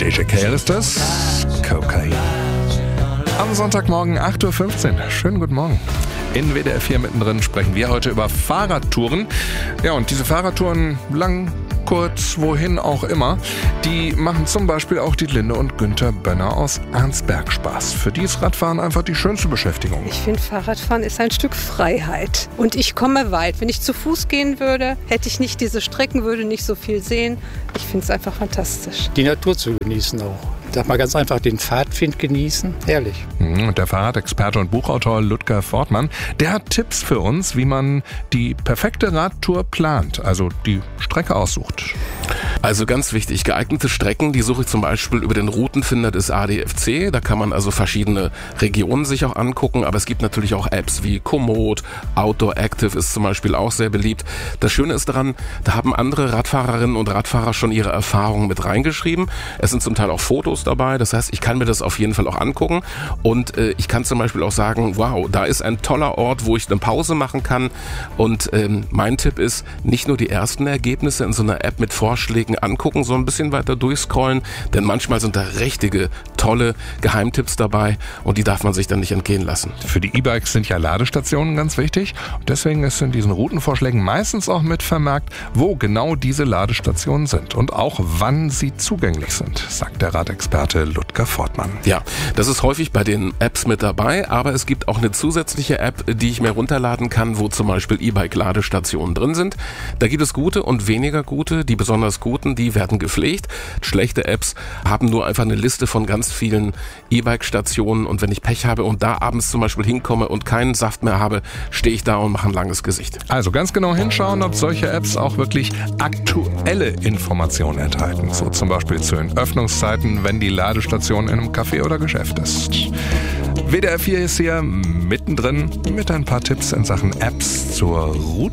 DJ Kale ist das. Cocaine. Am Sonntagmorgen 8.15 Uhr. Schönen guten Morgen. In WDR 4 mittendrin sprechen wir heute über Fahrradtouren. Ja, und diese Fahrradtouren lang, kurz, wohin auch immer, die machen zum Beispiel auch die Linde und Günther Bönner aus Arnsberg Spaß. Für die ist Radfahren einfach die schönste Beschäftigung. Ich finde, Fahrradfahren ist ein Stück Freiheit. Und ich komme weit. Wenn ich zu Fuß gehen würde, hätte ich nicht diese Strecken, würde nicht so viel sehen. Ich finde es einfach fantastisch. Die Natur zu genießen auch. Sag mal ganz einfach, den Pfadfind genießen. Herrlich. Und der Fahrradexperte und Buchautor Ludger Fortmann, der hat Tipps für uns, wie man die perfekte Radtour plant, also die Strecke aussucht. Also ganz wichtig, geeignete Strecken, die suche ich zum Beispiel über den Routenfinder des ADFC. Da kann man also verschiedene Regionen sich auch angucken, aber es gibt natürlich auch Apps wie Komoot, Outdoor Active ist zum Beispiel auch sehr beliebt. Das Schöne ist daran, da haben andere Radfahrerinnen und Radfahrer schon ihre Erfahrungen mit reingeschrieben. Es sind zum Teil auch Fotos dabei, das heißt, ich kann mir das auf jeden Fall auch angucken und ich kann zum Beispiel auch sagen, wow, da ist ein toller Ort, wo ich eine Pause machen kann und mein Tipp ist, nicht nur die ersten Ergebnisse in so einer App mit Vorschlägen angucken, so ein bisschen weiter durchscrollen, denn manchmal sind da richtige, tolle Geheimtipps dabei und die darf man sich dann nicht entgehen lassen. Für die E-Bikes sind ja Ladestationen ganz wichtig und deswegen ist in diesen Routenvorschlägen meistens auch mit vermerkt, wo genau diese Ladestationen sind und auch wann sie zugänglich sind, sagt der Radexperte Ludger Fortmann. Ja, das ist häufig bei den Apps mit dabei, aber es gibt auch eine zusätzliche App, die ich mir runterladen kann, wo zum Beispiel E-Bike-Ladestationen drin sind. Da gibt es gute und weniger gute. Die besonders guten, die werden gepflegt. Schlechte Apps haben nur einfach eine Liste von ganz vielen E-Bike-Stationen und wenn ich Pech habe und da abends zum Beispiel hinkomme und keinen Saft mehr habe, stehe ich da und mache ein langes Gesicht. Also ganz genau hinschauen, ob solche Apps auch wirklich aktuelle Informationen enthalten. So zum Beispiel zu den Öffnungszeiten, wenn die Ladestation in einem Café oder Geschäft ist. WDR 4 ist hier mittendrin mit ein paar Tipps in Sachen Apps zur Route.